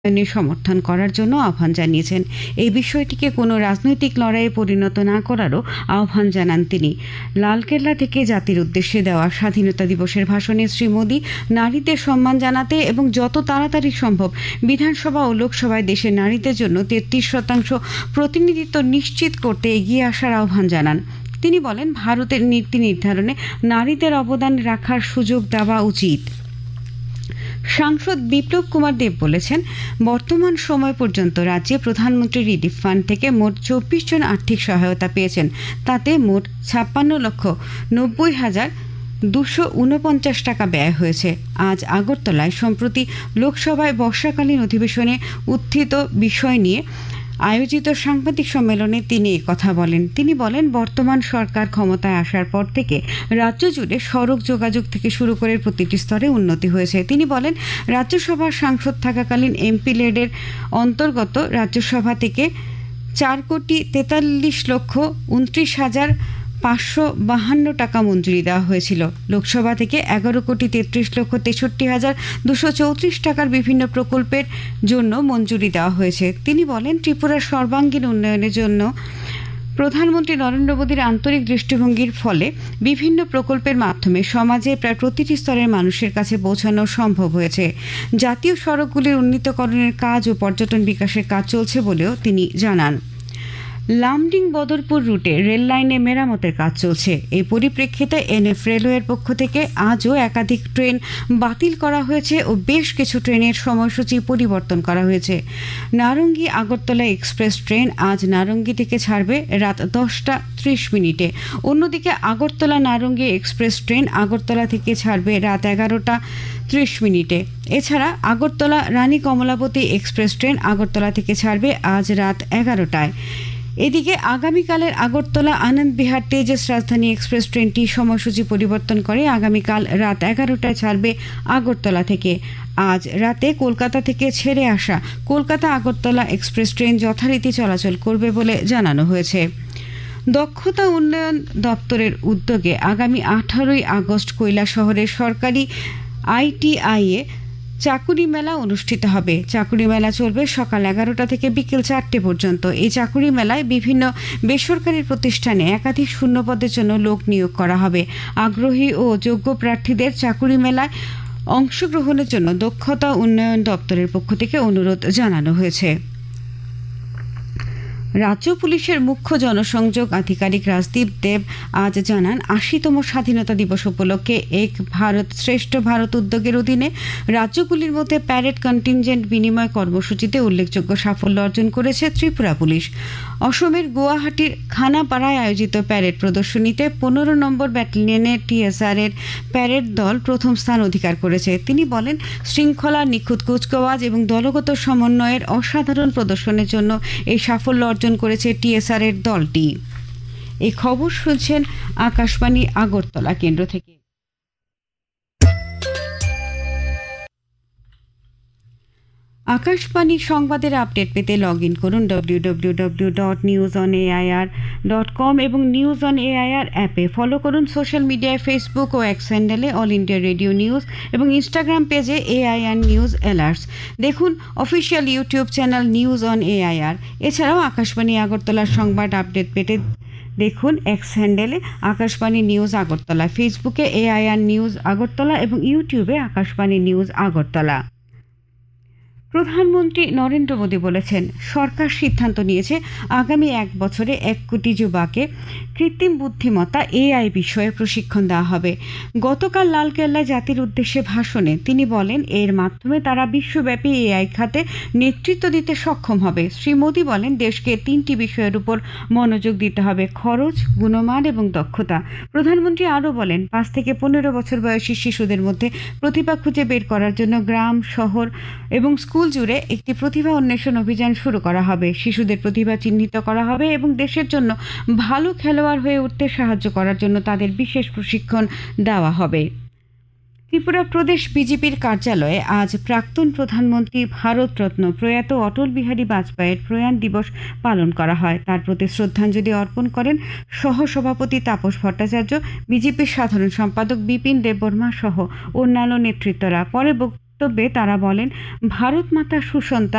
সমর্থন করার জন্য আহ্বান জানিয়েছেন। এই বিষয়টিকে কোনো রাজনৈতিক লড়াইয়ে পরিণত না করারও আহ্বান জানান তিনি। লালকেল্লা থেকে জাতির উদ্দেশ্যে দেওয়া স্বাধীনতা দিবসের ভাষণে শ্রী মোদী নারীদের সম্মান জানাতে এবং যত তাড়াতাড়ি সম্ভব বিধানসভা ও লোকসভায় দেশের নারীদের জন্য 33% প্রতিনিধিত্ব নিশ্চিত করতে এগিয়ে আসার আহ্বান জানান। তিনি বলেন, ভারতের নীতি নির্ধারণে নারীদের অবদান রাখার সুযোগ দেওয়া উচিত। সাংসদ বিপ্লব কুমার দেব বলেছেন, বর্তমান সময় পর্যন্ত রাজ্যে প্রধানমন্ত্রী রিলিফ ফান্ড থেকে মোট 24 জন আর্থিক সহায়তা পেয়েছেন। তাতে মোট 56,90,249 টাকা ব্যয় হয়েছে। আজ আগরতলায় সম্প্রতি লোকসভায় বর্ষাকালীন অধিবেশনে উত্থিত বিষয় নিয়ে আয়োজিত সাংবাদিক সম্মেলনে তিনি কথা বলেন। তিনি বলেন, বর্তমান সরকার ক্ষমতায় আসার পর থেকে রাজ্য জুড়ে সড়ক যোগাযোগ থেকে শুরু করে প্রতিটি স্তরে উন্নতি হয়েছে। তিনি বলেন, রাজ্যসভার সাংসদ থাকাকালীন এমপি লেডের অন্তর্গত রাজ্যসভা থেকে 4,29,29,552 টাকা মঞ্জুরি দেওয়া হয়েছিল। লোকসভা থেকে 11,33,63,234 টাকার বিভিন্ন প্রকল্পের জন্য মঞ্জুরি দেওয়া হয়েছে। তিনি বলেন, ত্রিপুরার সর্বাঙ্গীন উন্নয়নের জন্য প্রধানমন্ত্রী নরেন্দ্র মোদীর আন্তরিক দৃষ্টিভঙ্গির ফলে বিভিন্ন প্রকল্পের মাধ্যমে সমাজের প্রায় প্রতিটি স্তরের মানুষের কাছে পৌঁছানো সম্ভব হয়েছে। জাতীয় সড়কগুলির উন্নীতকরণের কাজ ও পর্যটন বিকাশের কাজ চলছে বলেও তিনি জানান। লামডিং বদরপুর রুটে রেল লাইনে মেরামতের কাজ চলছে। এই পরিপ্রেক্ষিতে এনএফ রেলওয়ের পক্ষ থেকে আজও একাধিক ট্রেন বাতিল করা হয়েছে ও বেশ কিছু ট্রেনের সময়সূচি পরিবর্তন করা হয়েছে। নারঙ্গী আগরতলা এক্সপ্রেস ট্রেন আজ নারঙ্গী থেকে ছাড়বে রাত 10:30। অন্যদিকে আগরতলা নারঙ্গী এক্সপ্রেস ট্রেন আগরতলা থেকে ছাড়বে রাত 11:30। এছাড়া আগরতলা রানী কমলাবতী এক্সপ্রেস ট্রেন আগরতলা থেকে ছাড়বে আজ রাত 11টায়। এদিকে আগামীকালের আগরতলা আনন্দ বিহার তেজস রাজধানী এক্সপ্রেস ট্রেনটি সময়সূচি পরিবর্তন করে আগামীকাল রাত 11টায় ছাড়বে আগরতলা থেকে। আজ রাতে কলকাতা থেকে ছেড়ে আসা কলকাতা আগরতলা এক্সপ্রেস ট্রেন যথারীতি চলাচল করবে বলে জানানো হয়েছে। দক্ষতা উন্নয়ন দপ্তরের উদ্যোগে আগামী 18ই আগস্ট কৈলাসহরের সরকারি ITI-এ চাকুরি মেলা অনুষ্ঠিত হবে। চাকুরি মেলা চলবে সকাল 11টা থেকে বিকেল 4টে পর্যন্ত। এই চাকুরি মেলায় বিভিন্ন বেসরকারি প্রতিষ্ঠানে একাধিক শূন্যপদের জন্য লোক নিয়োগ করা হবে। আগ্রহী ও যোগ্য প্রার্থীদের চাকুরি মেলায় অংশগ্রহণের জন্য দক্ষতা উন্নয়ন দপ্তরের পক্ষ থেকে অনুরোধ জানানো হয়েছে। রাজ্য পুলিশের মুখ্য জনসংযোগ আধিকারিক রাজদীপ দেব আজ জানান, 80তম স্বাধীনতা দিবস উপলক্ষে এক ভারত শ্রেষ্ঠ ভারত উদ্যোগের অধীনে রাজ্যগুলির মধ্যে প্যারেড কন্টিনজেন্ট বিনিময় কর্মসূচিতে উল্লেখযোগ্য সাফল্য অর্জন করেছে ত্রিপুরা পুলিশ। অসমের গুয়াহাটির খানাপাড়ায় আয়োজিত প্যারেড প্রদর্শনীতে 15 নম্বর ব্যাটালিয়নের TSR এর প্যারেড দল প্রথম স্থান অধিকার করেছে। তিনি বলেন, শৃঙ্খলা, নিখুঁত কুচকাওয়াজ এবং দলগত সমন্বয়ের অসাধারণ প্রদর্শনের জন্য এই সাফল্য অর্জন করেছে TSR এর দলটি। এই খবর শুনছেন আকাশবাণী আগরতলা কেন্দ্র থেকে। আকাশবাণী সংবাদের আপডেট পেতে লগ ইন করুন www.newsonair.com এবং নিউজ অন এআইআর অ্যাপে। ফলো করুন সোশ্যাল মিডিয়ায় ফেসবুক ও এক্স হ্যান্ডেলে অল ইন্ডিয়া রেডিও নিউজ এবং ইনস্টাগ্রাম পেজে AIR নিউজ অ্যালার্টস। দেখুন official YouTube channel news on AIR. এছাড়াও আকাশবাণী আগরতলার সংবাদ আপডেট পেতে দেখুন এক্স হ্যান্ডেলে আকাশবাণী নিউজ আগরতলা, ফেসবুকে AIR নিউজ আগরতলা এবং ইউটিউবে আকাশবাণী নিউজ আগরতলা। প্রধানমন্ত্রী নরেন্দ্র মোদী বলেছেন, সরকার সিদ্ধান্ত নিয়েছে আগামী 1 বছরে 1 কোটি যুবাকে কৃত্রিম বুদ্ধিমত্তা AI বিষয়ে প্রশিক্ষণ দেওয়া হবে। গতকাল লালকেল্লায় জাতির উদ্দেশ্যে ভাষণে তিনি বলেন, এর মাধ্যমে তারা বিশ্বব্যাপী AI খাতে নেতৃত্ব দিতে সক্ষম হবে। শ্রী মোদী বলেন, দেশকে 3টি বিষয়ের উপর মনোযোগ দিতে হবে: খরচ, গুণমান এবং দক্ষতা। প্রধানমন্ত্রী আরও বলেন, 5 থেকে 15 বছর বয়সী শিশুদের মধ্যে প্রতিভা খুঁজে বের করার জন্য গ্রাম, শহর এবং স্কুল জুড়ে একটি প্রতিভা অন্বেষণ অভিযান শুরু করা হবে। শিশুদের প্রতিভা চিহ্নিত করা হবে এবং দেশের জন্য ভালো খেলোয়াড় হয়ে উঠতে সাহায্য করার জন্য তাদের বিশেষ প্রশিক্ষণ দেওয়া হবে। ত্রিপুরা প্রদেশ বিজেপির কার্যালয়ে আজ প্রাক্তন প্রধানমন্ত্রী ভারতরত্ন প্রয়াত অটল বিহারী বাজপেয়ীর প্রয়াণ দিবস পালন করা হয়। তার প্রতি শ্রদ্ধাঞ্জলি অর্পণ করেন সহসভাপতি তাপস ভট্টাচার্য, বিজেপির সাধারণ সম্পাদক বিপিন দেববর্মা সহ অন্যান্য নেতৃত্বরা। পরে বক্তব্যে তারা বলেন, ভারত মাতা সুসন্তান